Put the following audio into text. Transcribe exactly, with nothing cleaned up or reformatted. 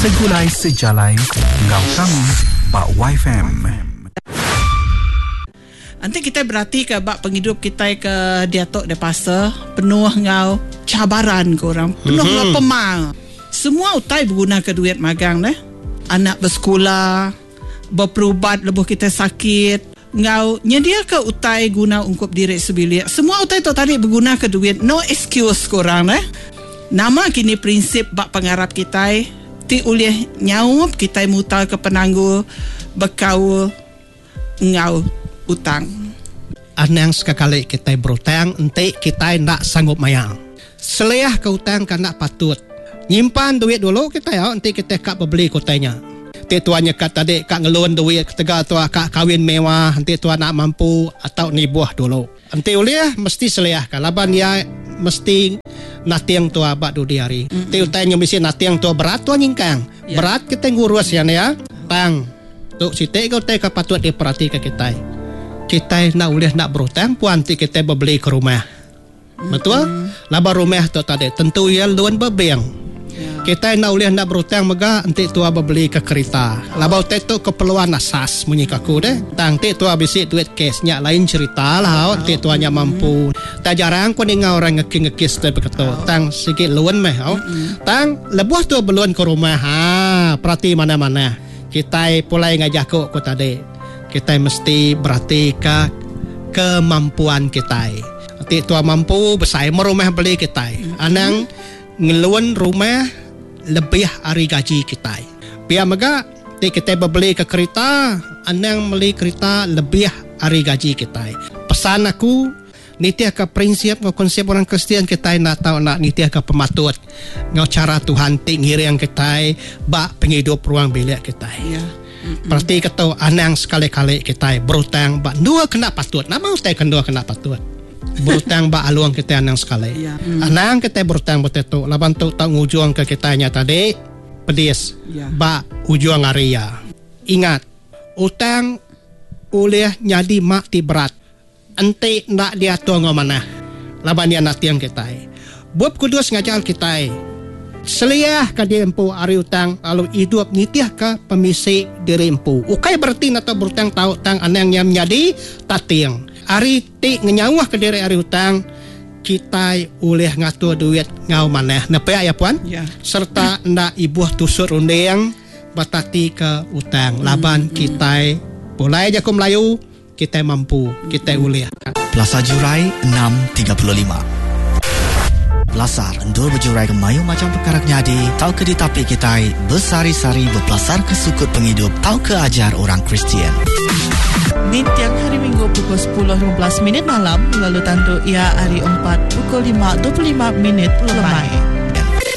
Segulai sejalai ngau kami Bak Y F M. Nanti kita berarti ke bak penghidup kita ke diatok de pasar penuh ngau cabaran korang, penuh ngau mm-hmm. pemal. Semua utai berguna ke duit magang deh. Anak bersekolah, berperubat lebuh kita sakit. Ngau nyedia ke utai guna ungkup diri sebilik. Semua utai tu tadi berguna ke duit. No excuse korang eh. Nama kini prinsip bak pengarap kita ti ulih nyaup kita mutal ke penangguh berkau ngau utang. Anang sekali kita berutang ente kita nak sanggup mayang. Seleah ke utang kan nak patut. Nyimpan duit dulu kita ya ente kita kak beli kotanya. Nanti tuannya kata dek kak ngelun duit ketiga tua kak kawin mewah, nanti tuan nak mampu atau ni buah dulu. Nanti ulih mesti seleah kalaban dia mesti natiang tua bak dudi hari. Nanti mm-hmm. utanya mesti natiang tua berat tuan nyingkang. Yeah. Berat kita ngurus ya ya. Tang. Tuk sitek kau teh patut diperhatikan kita. Kita nak ulih nak berutang puan nanti kita beli ke rumah. Mm-hmm. Betul? Laba rumah tu tadi tentu ia luan bebiang. Yeah. Kita nak ulih nak berutang mega nanti tua beli ke kereta. Labau tetu keperluan asas menyikaku deh. Tang ti tua bisi duit cashnya lain cerita lah. Nanti tuanya mampu. Tak jarang kau dengar orang ngekis-ngekis tu begitu. Tang sikit luan meh. Tang lebuh tu beluan ke rumah. Ha, perhati mana-mana. Kita pulai ngajak kau tadi. Kita mesti berarti ke kemampuan kita. Nanti tua mampu besar merumah beli kita. Anang ngeluan rumah lebih hari gaji kita. Biar mega kita beli ke kereta, anang beli kereta lebih hari gaji kita. Pesan aku nitia ke prinsip ke konsep orang Kristian kita nak tahu nak nitia ke pematut ngau cara Tuhan tinggi yang kita bak penghidup ruang bilik kita. Ya. Mm-hmm. Berarti kata anang sekali-kali kita berutang bak dua kena patut. Nama usai kedua kena patut. Berutang bak aluang kita anang sekali. Yeah. Mm. Anang kita berutang betul. Laban tu tak ujung ke kitanya tadi pedis. Yeah. Bak ujung area. Ingat, utang oleh nyadi mak ti berat. Ente nak dia tuang mana. Laban dia nak tiang kita. Buat kudus ngajar kita. Seliah ka dia empu ari utang lalu hidup nitiah ka pemisi diri empu. Ukai berarti nata berutang tahu tang anang yang menjadi tatiang. Ari ti ngenyawah ke diri ari utang kita oleh ngatur duit ngau maneh nepea ya puan ya. Serta ndak ibuh tusur undang batati ke utang laban hmm. kita boleh aja ku Melayu kita mampu kita oleh Plaza Jurai enam tiga puluh lima Belasar endur berjurai ke mayu macam perkara nyadi tau ke di tapi kita bersari-sari berpelasar ke sukut penghidup tau ke ajar orang Kristian. Ni tiang hari Minggu pukul sepuluh lima belas minit malam lalu tantu ia hari empat pukul lima dua puluh lima minit lemai.